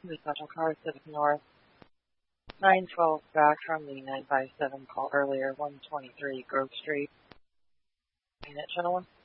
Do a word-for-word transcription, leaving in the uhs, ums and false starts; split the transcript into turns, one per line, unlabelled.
The special car, Civic North, nine twelve back from the nine five seven call earlier, one twenty-three Grove Street. Unit, gentlemen.